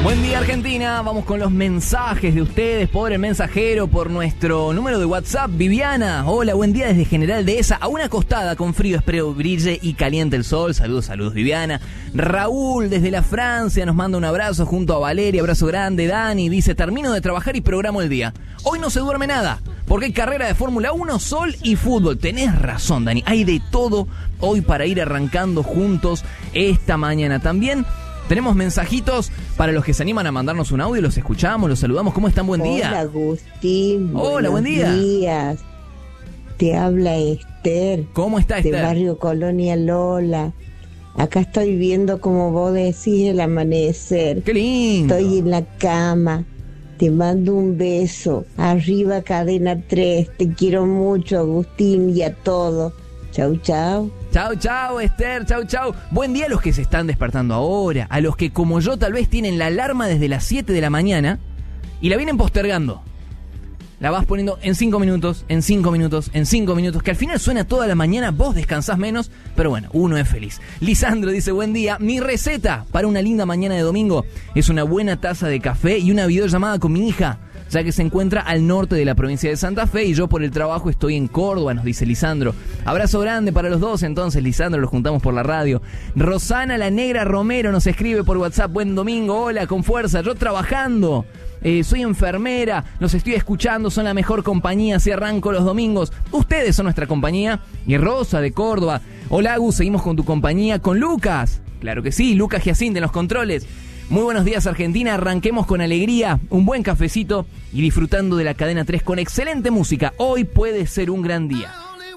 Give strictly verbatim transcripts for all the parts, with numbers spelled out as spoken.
Buen día, Argentina. Vamos con los mensajes de ustedes por el mensajero, por nuestro número de WhatsApp. Viviana, hola, buen día desde General Dehesa. A una acostada con frío, espero brille y caliente el sol. Saludos, saludos, Viviana. Raúl, desde la Francia, nos manda un abrazo junto a Valeria. Abrazo grande. Dani dice, termino de trabajar y programo el día. Hoy no se duerme nada, porque hay carrera de Fórmula uno, sol y fútbol. Tenés razón, Dani. Hay de todo hoy para ir arrancando juntos esta mañana. También tenemos mensajitos para los que se animan a mandarnos un audio. Los escuchamos, los saludamos. ¿Cómo están? Buen día. Hola, Agustín. Hola, buen día. Buenos días. Te habla Esther. ¿Cómo está, Esther? De Barrio Colonia Lola. Acá estoy viendo, como vos decís, el amanecer. ¡Qué lindo! Estoy en la cama. Te mando un beso. Arriba, Cadena tres. Te quiero mucho, Agustín, y a todos. Chau, chau. Chau, chau, Esther, chau, chau. Buen día a los que se están despertando ahora, a los que como yo tal vez tienen la alarma desde las siete de la mañana y la vienen postergando. La vas poniendo en cinco minutos, en cinco minutos, en cinco minutos, que al final suena toda la mañana, vos descansás menos, pero bueno, uno es feliz. Lisandro dice, buen día, mi receta para una linda mañana de domingo es una buena taza de café y una videollamada con mi hija, ya que se encuentra al norte de la provincia de Santa Fe y yo por el trabajo estoy en Córdoba, nos dice Lisandro. Abrazo grande para los dos entonces, Lisandro, los juntamos por la radio. Rosana la Negra Romero nos escribe por WhatsApp, buen domingo, hola, con fuerza, yo trabajando, eh, soy enfermera, los estoy escuchando, son la mejor compañía, si arranco los domingos, ustedes son nuestra compañía. Y Rosa de Córdoba, hola Agus, seguimos con tu compañía, con Lucas, claro que sí, Lucas Giacín en los controles. Muy buenos días, Argentina, arranquemos con alegría, un buen cafecito y disfrutando de la Cadena tres con excelente música. Hoy puede ser un gran día.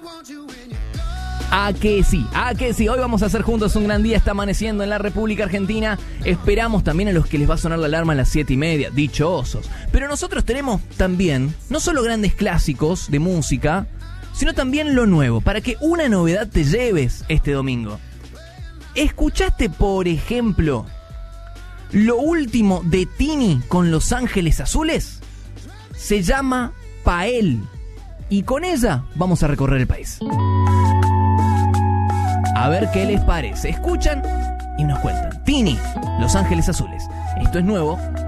¿A que sí? ¿A que sí? Hoy vamos a hacer juntos un gran día, está amaneciendo en la República Argentina. Esperamos también a los que les va a sonar la alarma a las siete y media, dichosos. Pero nosotros tenemos también, no solo grandes clásicos de música, sino también lo nuevo, para que una novedad te lleves este domingo. ¿Escuchaste, por ejemplo, lo último de Tini con Los Ángeles Azules? Se llama Pael. Y con ella vamos a recorrer el país. A ver qué les parece. Escuchan y nos cuentan. Tini, Los Ángeles Azules. Esto es nuevo